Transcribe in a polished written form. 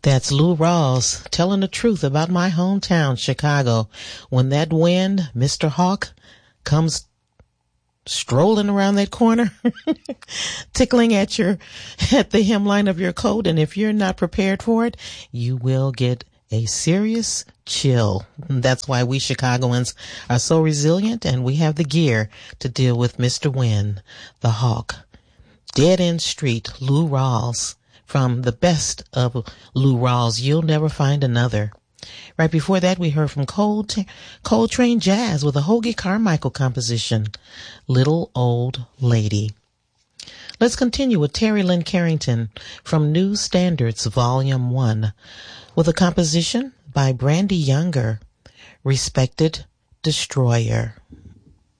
That's Lou Rawls telling the truth about my hometown, Chicago. When that wind, Mr. Hawk, comes strolling around that corner, tickling at the hemline of your coat, and if you're not prepared for it, you will get a serious chill. That's why we Chicagoans are so resilient, and we have the gear to deal with Mr. Wind, the Hawk. Dead End Street, Lou Rawls. From the best of Lou Rawls, You'll Never Find Another. Right before that, we heard from Coltrane Jazz with a Hoagie Carmichael composition, Little Old Lady. Let's continue with Terry Lynn Carrington from New Standards, Volume 1, with a composition by Brandy Younger, Respected Destroyer.